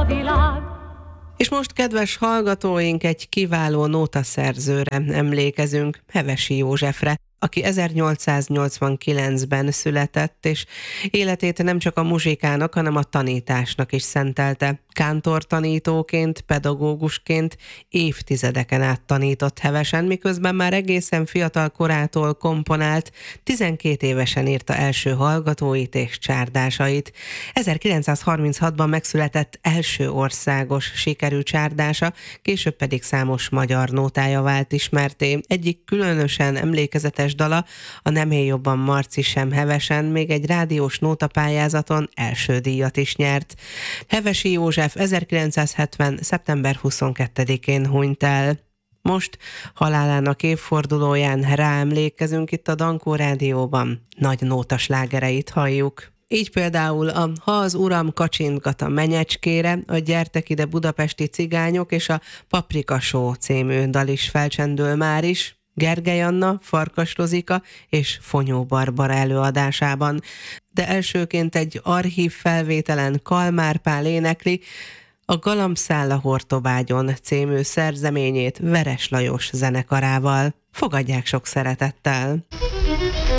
világ. És most, kedves hallgatóink, egy kiváló nótaszerzőre emlékezünk, Hevesi Józsefre, aki 1889-ben született, és életét nem csak a muzsikának, hanem a tanításnak is szentelte. Kántortanítóként, pedagógusként évtizedeken át tanított Hevesen, miközben már egészen fiatal korától komponált, 12 évesen írta első hallgatóit és csárdásait. 1936-ban megszületett első országos sikerű csárdása, később pedig számos magyar nótája vált ismertté. Egyik különösen emlékezetes dala, a Nem él jobban Marci sem Hevesen, még egy rádiós nótapályázaton első díjat is nyert. Hevesi József 1970. szeptember 22-én hunyt el. Most halálának évfordulóján ráemlékezünk itt a Dankó Rádióban. Nagy nótaslágereit halljuk. Így például a Ha az uram kacsintgat a menyecskére, a Gyertek ide budapesti cigányok és a Paprika Show című dal is felcsendül már is, Gergely Anna, Farkas Rozika és Fonyó Barbara előadásában. De elsőként egy archív felvételen Kalmár Pál énekli a Galambszál a Hortobágyon című szerzeményét Veres Lajos zenekarával. Fogadják sok szeretettel!